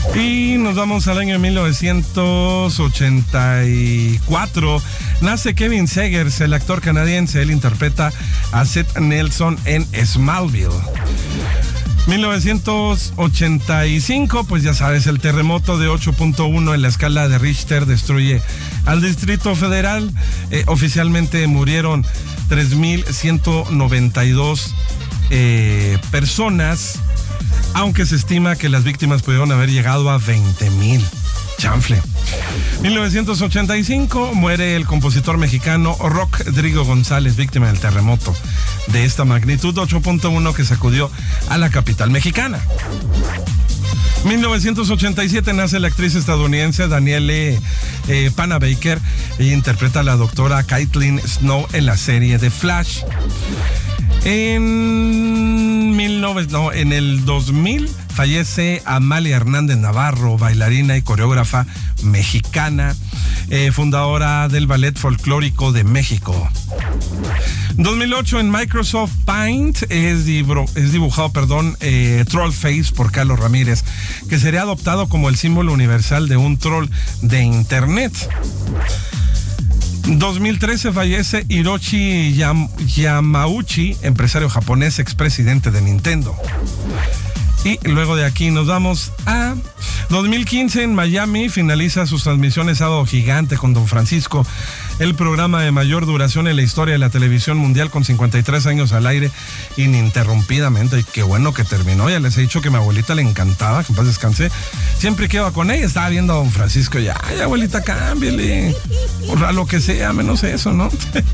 Y nos vamos al año 1984. Nace Kevin Segers, el actor canadiense. Él interpreta a Seth Nelson en Smallville. 1985, pues ya sabes, el terremoto de 8.1 en la escala de Richter destruye al Distrito Federal. Oficialmente murieron 3,192 personas, aunque se estima que las víctimas pudieron haber llegado a 20,000. Chanfle. 1985 muere el compositor mexicano Rodrigo González, víctima del terremoto de esta magnitud 8.1 que sacudió a la capital mexicana. 1987 nace la actriz estadounidense Danielle Panabaker. Ella interpreta a la doctora Caitlin Snow en la serie de Flash. En el 2000 fallece Amalia Hernández Navarro, bailarina y coreógrafa mexicana, fundadora del Ballet Folclórico de México. 2008 en Microsoft Paint es dibujado Trollface por Carlos Ramírez, que sería adoptado como el símbolo universal de un troll de internet. 2013 fallece Hiroshi Yamauchi, empresario japonés, expresidente de Nintendo. Y luego de aquí nos vamos a 2015 en Miami. Finaliza sus transmisiones Sábado Gigante con Don Francisco, el programa de mayor duración en la historia de la televisión mundial, con 53 años al aire ininterrumpidamente. Y qué bueno que terminó. Ya les he dicho que a mi abuelita le encantaba, que en paz descanse. Siempre que iba con ella estaba viendo a Don Francisco. Ya, abuelita, cámbiale. O lo que sea, menos eso, ¿no?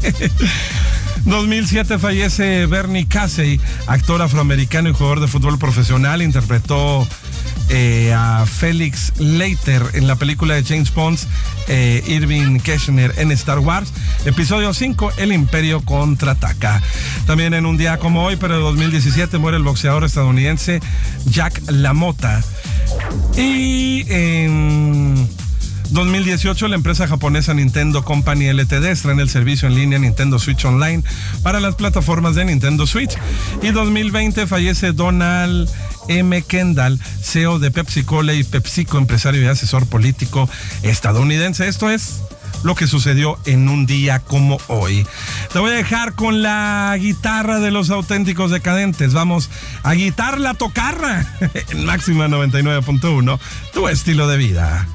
2007 fallece Bernie Casey, actor afroamericano y jugador de fútbol profesional. Interpretó a Felix Leiter en la película de James Bond, Irving Kirchner en Star Wars, episodio 5, El Imperio Contraataca. También en un día como hoy, pero de 2017, muere el boxeador estadounidense Jack LaMotta. Y en 2018, la empresa japonesa Nintendo Company Ltd. estrena el servicio en línea Nintendo Switch Online para las plataformas de Nintendo Switch. Y 2020 fallece Donald M. Kendall, CEO de Pepsi Cola y PepsiCo, empresario y asesor político estadounidense. Esto es lo que sucedió en un día como hoy. Te voy a dejar con la guitarra de los Auténticos Decadentes. Vamos a guitar la tocarra en Máxima 99.1, tu estilo de vida.